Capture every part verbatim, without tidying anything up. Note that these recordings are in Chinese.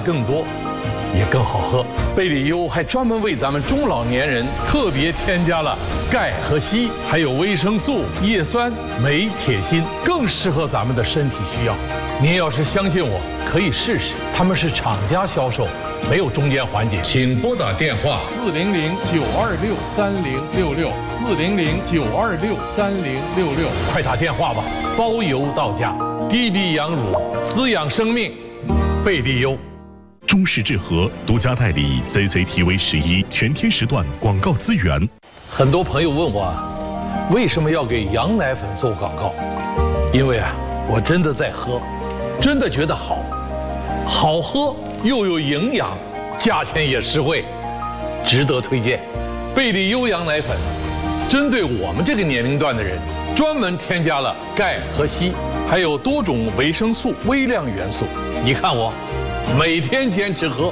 更多，也更好喝。贝里优还专门为咱们中老年人特别添加了钙和硒，还有维生素、叶酸、镁、铁、锌，更适合咱们的身体需要。您要是相信我，可以试试。他们是厂家销售，没有中间环节。请拨打电话四零零九二六三零六六四零零九二六三零六六， 快打电话吧，包邮到家。滴滴羊乳，滋养生命，贝利优。 中式智和独家代理 Z Z T V 十一全天时段广告资源。 很多朋友问我，为什么要给羊奶粉做广告？因为啊，我真的在喝，真的觉得好，好喝又有营养，价钱也实惠，值得推荐。贝利优羊奶粉，针对我们这个年龄段的人，专门添加了钙和硒，还有多种维生素、微量元素。你看我。每天坚持喝。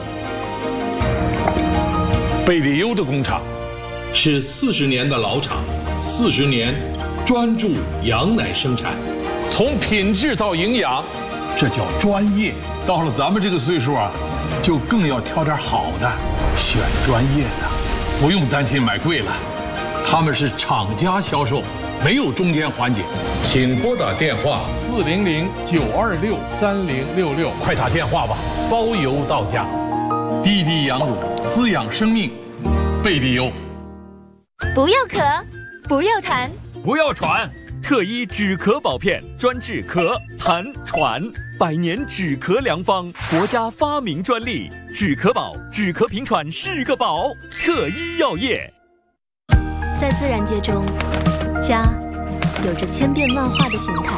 贝利优的工厂是四十年的老厂，四十年专注羊奶生产，从品质到营养，这叫专业。到了咱们这个岁数啊，就更要挑点好的，选专业的，不用担心买贵了。他们是厂家销售，没有中间环节。请拨打电话四零零九二六三零六六， 快打电话吧，包邮到家。滴滴羊乳，滋养生命，贝利优。 不要咳，不要痰， 不要喘，特医止咳宝片专治咳、痰、喘，百年止咳良方，国家发明专利，止咳宝，止咳平喘是个宝，特医药业。 在自然界中，家有着千变万化的形态。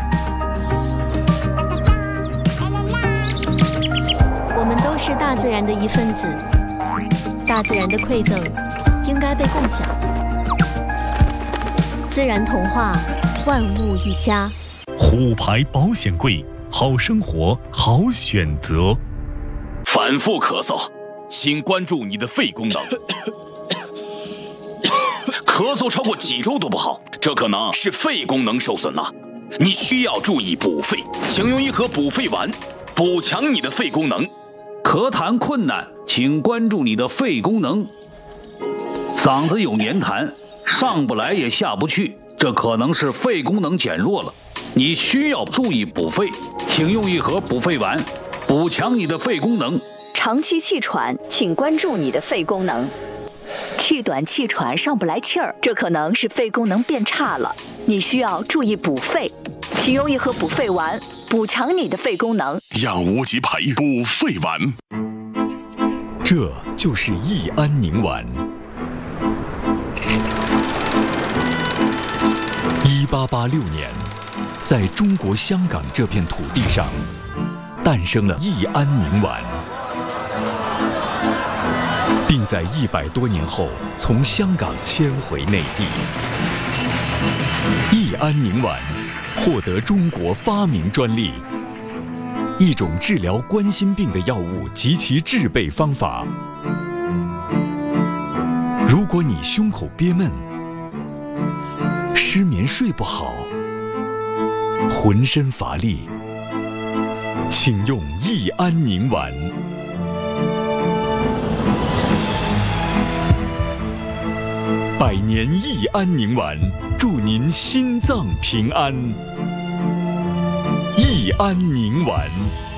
我们都是大自然的一份子，大自然的馈赠应该被共享。自然童话，万物一家。 虎牌保险柜，好生活，好选择。 反复咳嗽，请关注你的肺功能。咳嗽超过几周都不好，这可能是肺功能受损了。你需要注意补肺，请用一盒补肺丸，补强你的肺功能。 咳痰困难，请关注你的肺功能。嗓子有黏痰，上不来也下不去，这可能是肺功能减弱了。你需要注意补肺，请用一盒补肺丸，补强你的肺功能。 长期气喘，请关注你的肺功能。气短气喘上不来气儿，这可能是肺功能变差了，你需要注意补肺，请用一盒补肺丸，补强你的肺功能。 养无极牌补肺丸， 这就是益安宁丸。一八八六年，在中国香港这片土地上，诞生了益安宁丸。并在一百多年后从香港迁回内地。益安宁丸获得中国发明专利，一种治疗冠心病的药物及其制备方法。如果你胸口憋闷、失眠睡不好、浑身乏力，请用益安宁丸。百年益安宁丸，祝您心脏平安。益安宁丸。